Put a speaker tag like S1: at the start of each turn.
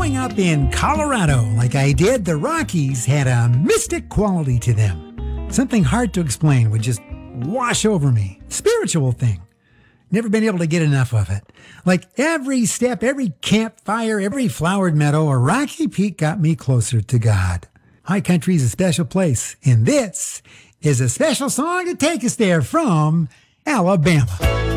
S1: Growing up in Colorado, like I did, the Rockies had a mystic quality to them. Something hard to explain would just wash over me. Spiritual thing. Never been able to get enough of it. Like every step, every campfire, every flowered meadow, or rocky peak got me closer to God. High country is a special place, and this is a special song to take us there from Alabama.